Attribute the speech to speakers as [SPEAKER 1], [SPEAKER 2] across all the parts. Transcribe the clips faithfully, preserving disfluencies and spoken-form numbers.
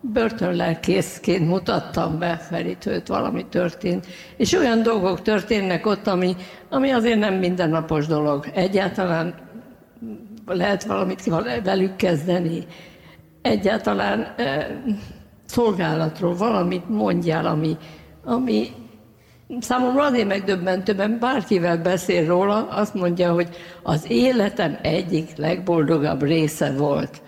[SPEAKER 1] börtönlelkészként mutattam be Ferítőt, valami történt. És olyan dolgok történnek ott, ami, ami azért nem mindennapos dolog. Egyáltalán lehet valamit velük kezdeni. Egyáltalán eh, szolgálatról valamit mondjál, ami, ami számomra azért megdöbbentő, mert bárkivel beszél róla, azt mondja, hogy az életem egyik legboldogabb része volt.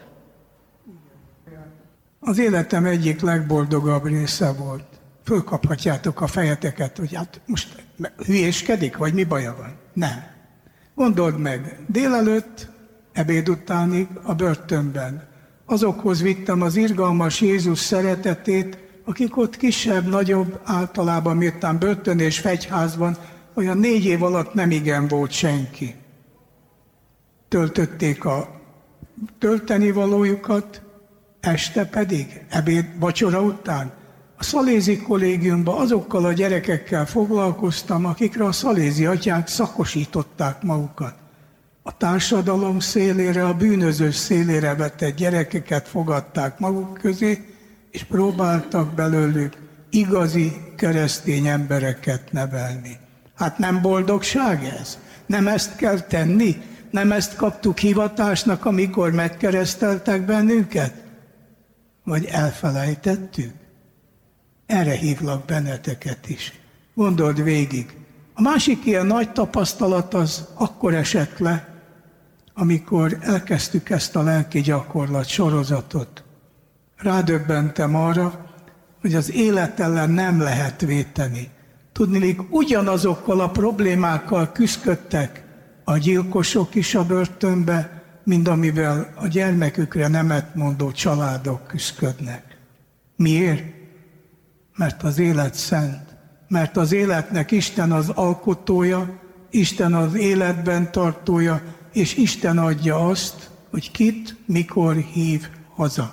[SPEAKER 2] Az életem egyik legboldogabb része volt. Fölkaphatjátok a fejeteket, hogy hát most hülyéskedik, vagy mi baja van? Nem. Gondold meg, délelőtt, ebéd utánig a börtönben. Azokhoz vittem az irgalmas Jézus szeretetét, akik ott kisebb, nagyobb, általában miután börtön és fegyházban, olyan négy év alatt nem igen volt senki. Töltötték a tölteni valójukat, este pedig, ebéd, vacsora után, a szalézi kollégiumban azokkal a gyerekekkel foglalkoztam, akikre a szalézi atyák szakosították magukat. A társadalom szélére, a bűnözős szélére vetett gyerekeket fogadták maguk közé, és próbáltak belőlük igazi keresztény embereket nevelni. Hát nem boldogság ez? Nem ezt kell tenni? Nem ezt kaptuk hivatásnak, amikor megkereszteltek bennünket? Vagy elfelejtettük? Erre hívlak benneteket is. Gondold végig. A másik ilyen nagy tapasztalat az akkor esett le, amikor elkezdtük ezt a lelki gyakorlat sorozatot. Rádöbbentem arra, hogy az élet ellen nem lehet véteni. Tudniillik, ugyanazokkal a problémákkal küszködtek a gyilkosok is a börtönbe, mint amivel a gyermekükre nemet mondó családok küszködnek. Miért? Mert az élet szent. Mert az életnek Isten az alkotója, Isten az életben tartója, és Isten adja azt, hogy kit, mikor hív haza.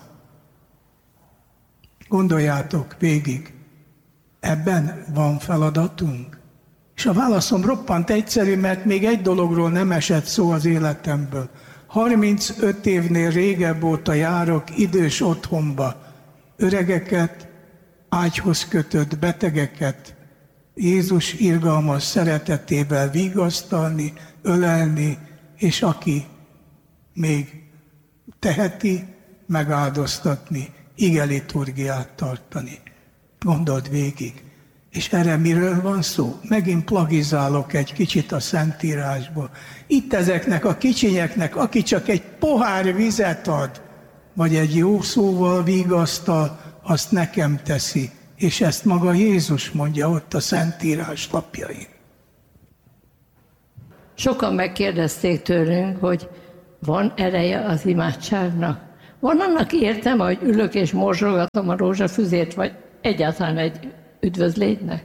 [SPEAKER 2] Gondoljátok végig, ebben van feladatunk? És a válaszom roppant egyszerű, mert még egy dologról nem esett szó az életemből. harmincöt évnél régebb óta járok idős otthonba, öregeket, ágyhoz kötött betegeket, Jézus irgalmas szeretetével vigasztalni, ölelni, és aki még teheti, megáldoztatni, igeliturgiát tartani. Gondold végig. És erre miről van szó? Megint plagizálok egy kicsit a Szentírásból. Itt ezeknek a kicsinyeknek, aki csak egy pohár vizet ad, vagy egy jó szóval vigasztal, azt nekem teszi. És ezt maga Jézus mondja ott a Szentírás lapjain.
[SPEAKER 1] Sokan megkérdezték tőlünk, hogy van ereje az imádságnak? Van annak értelme, hogy ülök és morzsolgatom a rózsafüzét, vagy egyáltalán egy üdvözlétnek?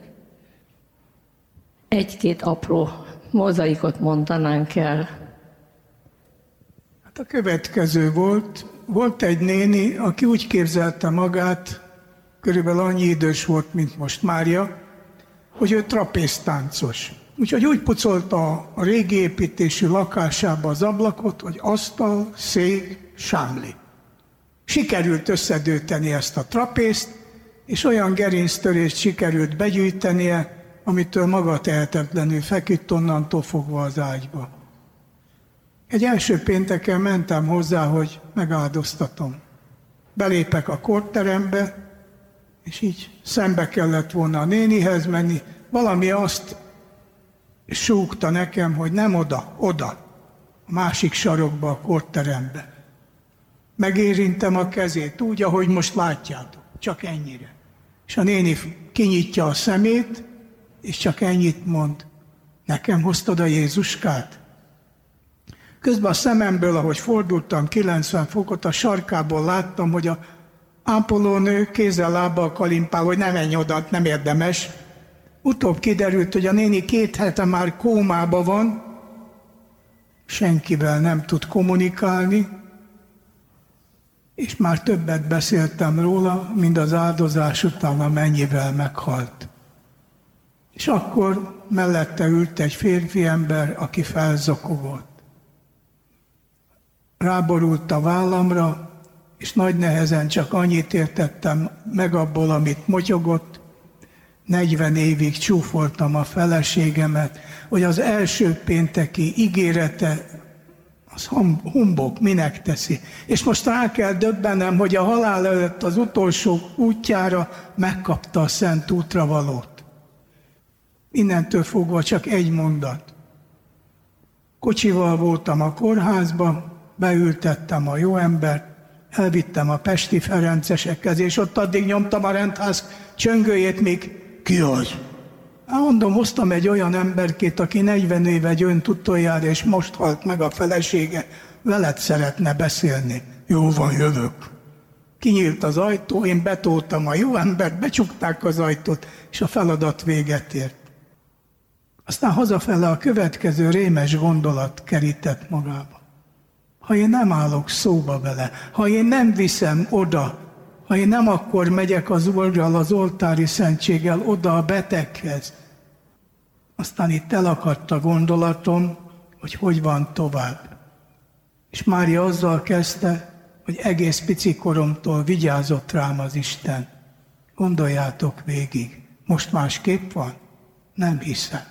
[SPEAKER 1] Egy-két apró mozaikot mondanánk el.
[SPEAKER 2] Hát a következő volt, volt egy néni, aki úgy képzelte magát, körülbelül annyi idős volt, mint most Mária, hogy ő trapéztáncos. Úgyhogy úgy pucolta a régi építésű lakásába az ablakot, hogy asztal, szék, sámli. Sikerült összedőteni ezt a trapézt, és olyan gerinctörést sikerült begyűjtenie, amitől maga tehetetlenül feküdt onnantól fogva az ágyba. Egy első pénteken mentem hozzá, hogy megáldoztatom. Belépek a korterembe, és így szembe kellett volna a nénihez menni. Valami azt súgta nekem, hogy nem oda, oda, a másik sarokba, a korterembe. Megérintem a kezét úgy, ahogy most látjátok, csak ennyire. És a néni kinyitja a szemét, és csak ennyit mond. Nekem hoztad a Jézuskát? Közben a szememből, ahogy fordultam kilencven fokot, a sarkából láttam, hogy a ápolónő kézzel-lábbal kalimpál, hogy ne menj oda, nem érdemes. Utóbb kiderült, hogy a néni két hete már kómában van, senkivel nem tud kommunikálni, és már többet beszéltem róla, mint az áldozás után, amennyivel meghalt. És akkor mellette ült egy férfi ember, aki felzokogott. Ráborult a vállamra, és nagy nehezen csak annyit értettem meg abból, amit motyogott. negyven évig csúfoltam a feleségemet, hogy az első pénteki ígérete az humbok, minek teszi. És most rá kell döbbenem, hogy a halál előtt az utolsó útjára megkapta a szent útravalót. Innentől fogva csak egy mondat. Kocsival voltam a kórházba, beültettem a jó embert, elvittem a pesti ferencesekhez, és ott addig nyomtam a rendház csöngőjét, míg ki az? Hát mondom, hoztam egy olyan emberkét, aki negyven éve gyönt utoljára, és most halt meg a felesége, veled szeretne beszélni. Jó van, jövök. Kinyílt az ajtó, én betoltam a jó embert, becsukták az ajtót, és a feladat véget ért. Aztán hazafele a következő rémes gondolat kerített magába. Ha én nem állok szóba vele, ha én nem viszem oda, ha én nem akkor megyek az Úrral, az oltári szentséggel oda a beteghez, aztán itt elakadt a gondolatom, hogy hogy van tovább. És Mária azzal kezdte, hogy egész pici koromtól vigyázott rám az Isten. Gondoljátok végig, most másképp van? Nem hiszem.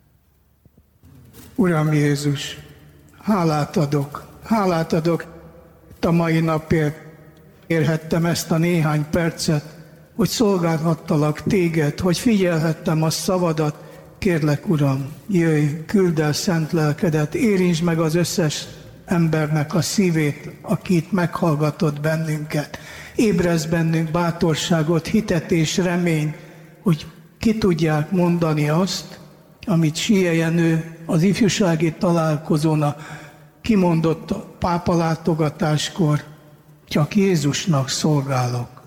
[SPEAKER 2] Uram Jézus, hálát adok, hálát adok a mai napért. Érhettem ezt a néhány percet, hogy szolgálhattalak téged, hogy figyelhettem a szavadat. Kérlek, Uram, jöjj, küldd el szent lelkedet, érintsd meg az összes embernek a szívét, aki itt meghallgatott bennünket. Ébrezd bennünk bátorságot, hitet és reményt, hogy ki tudják mondani azt, amit Siei Jenő az ifjúsági találkozón a kimondott pápa látogatáskor, csak Jézusnak szolgálok.